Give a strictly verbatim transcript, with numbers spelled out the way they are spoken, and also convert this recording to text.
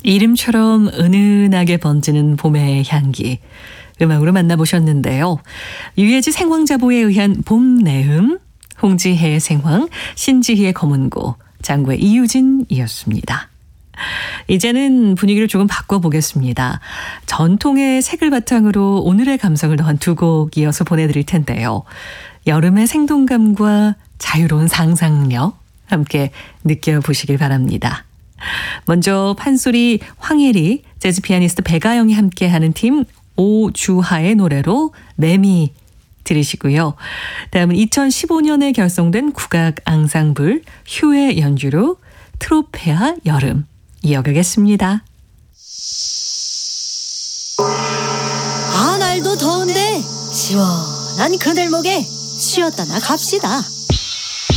이름처럼 은은하게 번지는 봄의 향기. 음악으로 만나보셨는데요. 유해지 생황자보에 의한 봄내음, 홍지혜의 생황, 신지희의 검은고, 장구의 이유진이었습니다. 이제는 분위기를 조금 바꿔보겠습니다. 전통의 색을 바탕으로 오늘의 감성을 더한 두 곡 이어서 보내드릴 텐데요. 여름의 생동감과 자유로운 상상력 함께 느껴보시길 바랍니다. 먼저 판소리 황혜리, 재즈 피아니스트 배가영이 함께하는 팀 오주하의 노래로 매미 들으시고요. 다음은 이천십오 년에 결성된 국악 앙상블 휴의 연주로 트로페아 여름 이어가겠습니다. 아, 날도 더운데 시원한 그늘목에 쉬었다 나 갑시다.